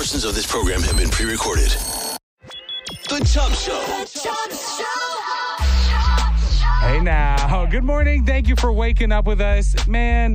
Portions of this program have been pre-recorded. The Chubb Show. Hey now. Good morning. Thank you for waking up with us. Man,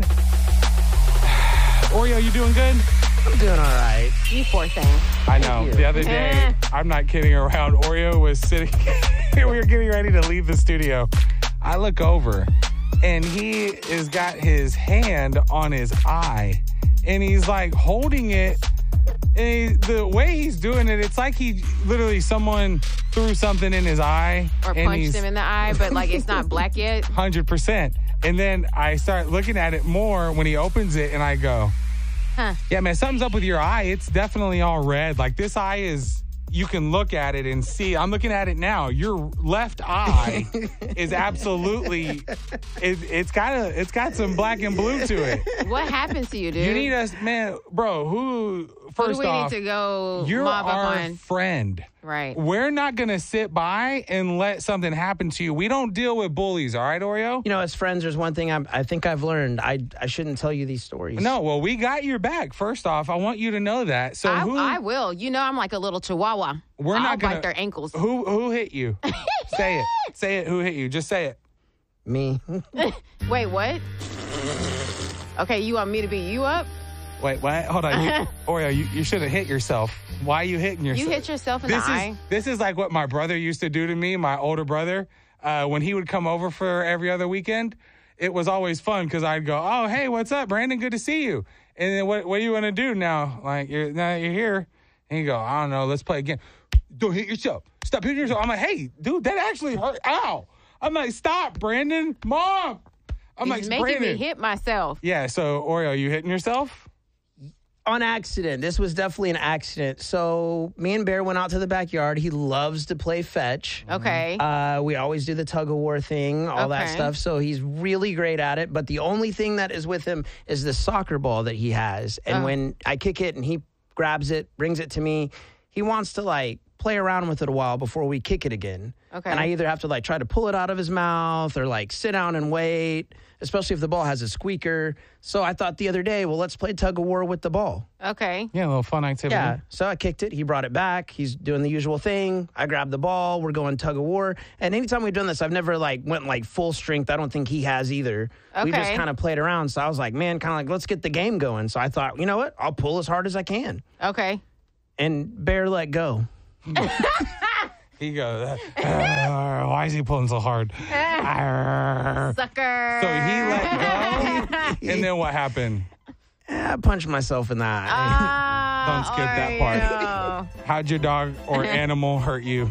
Oreo, you doing good? I'm doing all right. You poor thing. I know. The other day, I'm not kidding around, Oreo was sitting, we were getting ready to leave the studio. I look over, and he has got his hand on his eye, and he's like holding it. And the way he's doing it, it's like someone threw something in his eye. Or punched him in the eye, but like it's not black yet. 100%. And then I start looking at it more when he opens it, and I go, yeah, man, something's up with your eye. It's definitely all red. Like this eye is, you can look at it and see. I'm looking at it now. Your left eye is absolutely, it's got some black and blue to it. What happened to you, dude? You need us, man, bro, first off, need to go you're mob up our on? friend. Right. We're not going to sit by and let something happen to you. We don't deal with bullies, all right, Oreo? You know, as friends, there's one thing I think I've learned. I shouldn't tell you these stories. No, well, we got your back. First off, I want you to know that. So I will. You know, I'm like a little chihuahua. I'll bite their ankles. Who hit you? Say it. Say it. Who hit you? Just say it. Me. Wait, what? Okay, you want me to beat you up? Wait, what? Hold on. Oreo, you should have hit yourself. Why are you hitting yourself? You hit yourself in the eye. This is like what my brother used to do to me, my older brother. When he would come over for every other weekend, it was always fun because I'd go, oh, hey, what's up, Brandon? Good to see you. And then what do you want to do now? Like, now you're here. And you go, I don't know, let's play again. Don't hit yourself. Stop hitting yourself. I'm like, hey, dude, that actually hurt. Ow. I'm like, stop, Brandon. Mom. He's making me hit myself. Yeah, so, Oreo, you hitting yourself? On accident. This was definitely an accident. So me and Bear went out to the backyard. He loves to play fetch. Okay. We always do the tug of war thing, all that stuff. So he's really great at it. But the only thing that is with him is the soccer ball that he has. And when I kick it and he grabs it, brings it to me, he wants to like play around with it a while before we kick it again. Okay. And I either have to like try to pull it out of his mouth or like sit down and wait, especially if the ball has a squeaker. So I thought the other day, well, let's play tug of war with the ball. Okay. Yeah, a little fun activity. Yeah. So I kicked it. He brought it back. He's doing the usual thing. I grabbed the ball. We're going tug of war. And anytime we've done this, I've never like went like full strength. I don't think he has either. We just kind of played around. So I was like, man, kind of like, let's get the game going. So I thought, you know what? I'll pull as hard as I can. Okay. And Bear let go. He goes, why is he pulling so hard? Sucker. So he let go, and then what happened? I punched myself in the eye. Don't skip that part. How'd your dog or animal hurt you?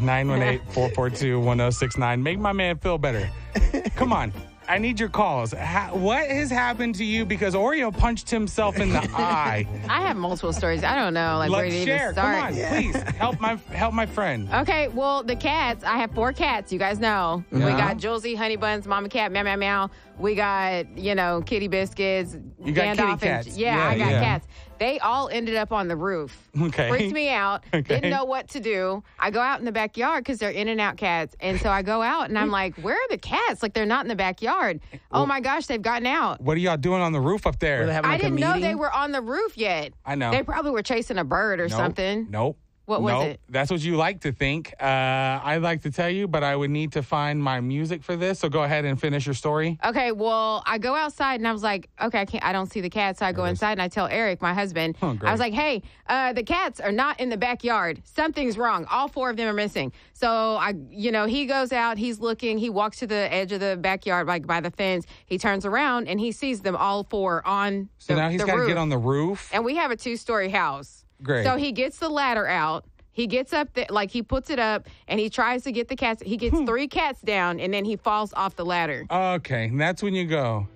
918-442-1069. Make my man feel better. Come on. I need your calls. What has happened to you? Because Oreo punched himself in the eye. I have multiple stories. I don't know. Like, where to even start. Come on, please. Help my friend. Okay, well, the cats. I have 4 cats. You guys know. We got Julesy, Honey Buns, Mama Cat, Meow Meow Meow. We got, Kitty Biscuits. You got Gandalf kitty cats. Yeah, I got cats. They all ended up on the roof. Okay. Freaked me out. Okay. Didn't know what to do. I go out in the backyard because they're in and out cats. And so I go out and I'm like, where are the cats? Like, they're not in the backyard. Oh my gosh, they've gotten out. What are y'all doing on the roof up there? Were they having I like didn't a know meeting? they were on the roof yet. I know. They probably were chasing a bird or something. Nope. What was it? That's what you like to think. I'd like to tell you, but I would need to find my music for this. So go ahead and finish your story. Okay, well, I go outside and I was like, okay, I don't see the cats. So I go inside and I tell Eric, my husband, Oh, great. I was like, hey, the cats are not in the backyard. Something's wrong. All 4 of them are missing. So he goes out, he's looking, he walks to the edge of the backyard, like by the fence. He turns around and he sees them all 4 on So the now he's got to get on the roof. And we have a 2-story house. Great. So he gets the ladder out. He gets up there, like he puts it up, and he tries to get the cats. He gets 3 cats down, and then he falls off the ladder. Okay, and that's when you go.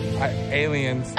Aliens.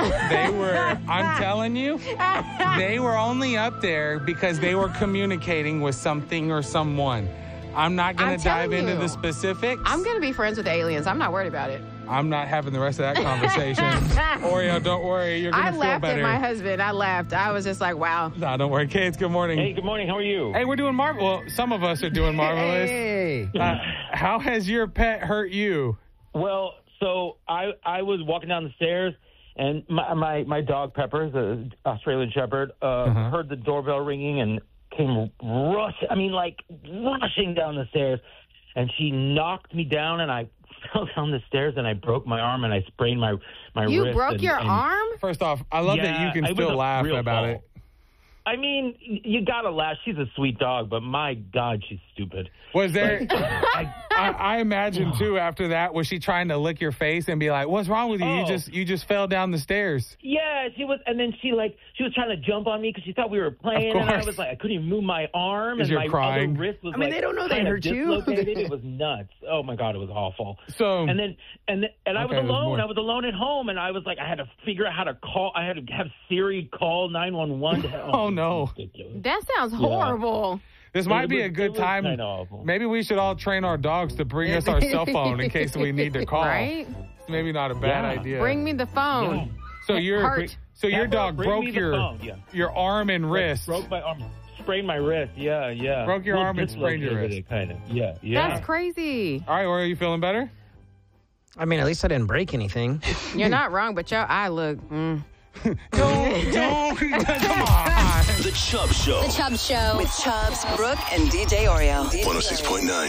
I'm telling you, they were only up there because they were communicating with something or someone. I'm not going to dive into the specifics. I'm going to be friends with aliens. I'm not worried about it. I'm not having the rest of that conversation. Oreo, don't worry. You're going to feel better. I laughed at my husband. I laughed. I was just like, wow. No, don't worry. Kids, good morning. Hey, good morning. How are you? Hey, we're doing marvelous. Well, some of us are doing marvelous. Hey. How has your pet hurt you? Well, so I was walking down the stairs, And my dog, Pepper, the Australian Shepherd, heard the doorbell ringing and came rushing down the stairs. And she knocked me down, and I fell down the stairs, and I broke my arm, and I sprained my wrist. You broke your arm? First off, I love that you can still laugh about it. I mean, you gotta laugh. She's a sweet dog, but my God, she's stupid. Was there? I imagine too. After that, was she trying to lick your face and be like, "What's wrong with you? You just fell down the stairs." Yeah, she was, and then she was trying to jump on me because she thought we were playing, and I was like, I couldn't even move my arm, and my other wrist was. I mean, they don't know they hurt you. It was nuts. Oh my God, it was awful. So and I was alone. I was alone at home, and I was like, I had to figure out how to call. I had to have Siri call 911. Oh no, that sounds horrible. This might be a good time. Maybe we should all train our dogs to bring us our cell phone in case we need to call. Right? Maybe not a bad idea. Bring me the phone. Yeah. So your dog broke your arm and wrist. Broke my arm. Sprained my wrist. Yeah. Broke your arm and sprained your wrist. Kind of. Yeah. That's crazy. All right, well, are you feeling better? I mean, at least I didn't break anything. You're not wrong, but your eye look. Don't. Come on. The Chubb Show. The Chubb Show with Chubbs, Brooke, and DJ Oreo. 106.9